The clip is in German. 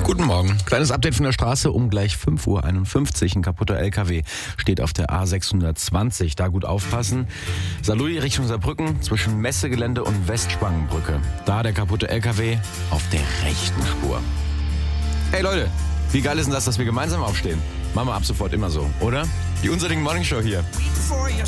Guten Morgen. Kleines Update von der Straße um gleich 5:51 Uhr. Ein kaputter LKW steht auf der A620. Da gut aufpassen. Saarlouis Richtung Saarbrücken zwischen Messegelände und Westspangenbrücke. Da der kaputte LKW auf der rechten Spur. Hey Leute, wie geil ist denn das, dass wir gemeinsam aufstehen? Machen wir ab sofort immer so, oder? Die Unser Ding Morning Show hier.